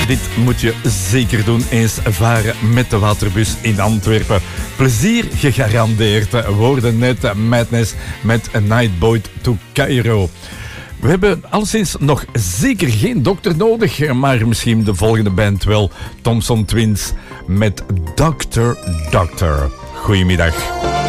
Dit moet je zeker doen. Eens varen met de waterbus in Antwerpen. Plezier gegarandeerd. We hoorden net Madness met A Nightboat to Cairo. We hebben alleszins nog zeker geen dokter nodig, maar misschien de volgende band wel. Thompson Twins met Doctor. Goedemiddag.